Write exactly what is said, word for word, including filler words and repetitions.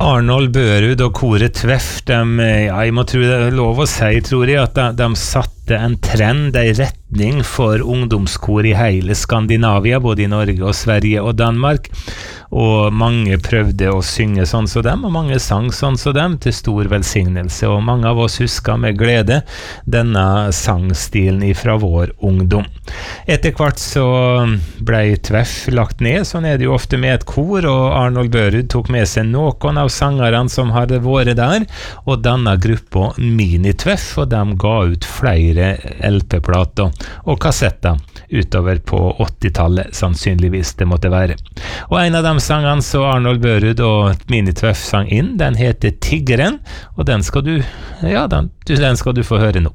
Arnold Børud og koret Tveff, de, ja, jeg må tro det er lov å si, tror jeg, at de, de satte en trend, en retning for ungdomskor i hele Skandinavia, både i Norge og Sverige og Danmark, og mange prøvde å synge sånn som dem, og mange sang sånn som dem, til stor velsignelse, og mange av oss husker med glede denne sangstilen fra vår ungdom. Etter hvert så ble Tveff lagt ned, sånn er det jo ofte med et kor, og Arnold Børud tok med seg noen av sangerne som hadde vært der, og denne gruppa Mini-Tveff, og de ga ut flere L P-plater og kassetter utover på åttitallet, sannsynligvis det måtte være. Og en av de sangene så Arnold Børud og Mini-Tveff sang inn, den heter Tiggeren, og den skal du, ja, den, den skal du få høre nå.